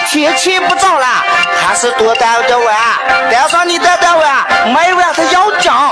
天气不早了，还是多待着玩，带上你带玩，每晚他要讲。